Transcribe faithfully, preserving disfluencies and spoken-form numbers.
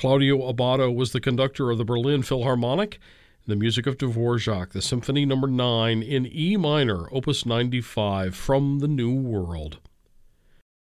Claudio Abbado was the conductor of the Berlin Philharmonic. The music of Dvorak, the Symphony Number nine in E minor, Opus ninety-five, From the New World.